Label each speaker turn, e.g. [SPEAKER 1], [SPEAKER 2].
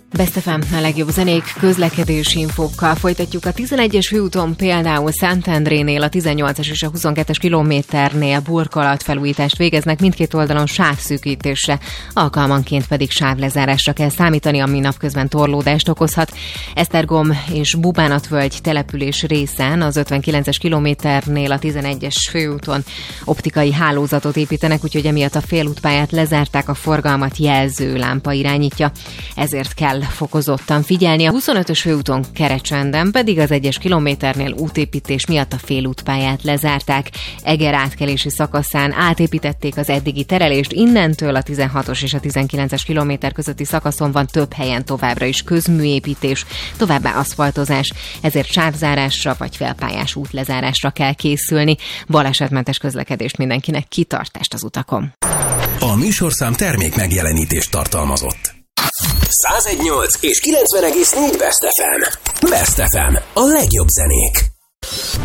[SPEAKER 1] Best FM, a legjobb zenék, közlekedési infókkal folytatjuk. A 11-es főúton például Szentendrénél, a 18-es és a 22-es kilométernél burkolatfelújítást végeznek, mindkét oldalon sávszűkítésre, alkalmanként pedig sávlezárásra kell számítani, ami napközben torlódást okozhat. Esztergom és Bubánatvölgy település részen, az 59-es kilométernél, a 11-es főúton optikai hálózatot építenek, úgyhogy emiatt a félútpályát lezárták, a forgalmat jelző lámpa irányítja, ezért kell fokozottan figyelni. A 25-ös főúton Kerecsenden pedig az 1-es kilométernél útépítés miatt a félútpályát lezárták. Eger átkelési szakaszán átépítették az eddigi terelést, innentől a 16-os és a 19-es kilométer közötti szakaszon van több helyen továbbra is közműépítés, továbbá aszfaltozás, ezért sávzárásra vagy felpályás útlezárásra kell készülni. Balesetmentes közlekedést mindenkinek, kitartást az utakon.
[SPEAKER 2] A műsorszám termék megjelenítést tartalmazott. 101.8 és 90.4 Best FM. Best FM. A legjobb zenék.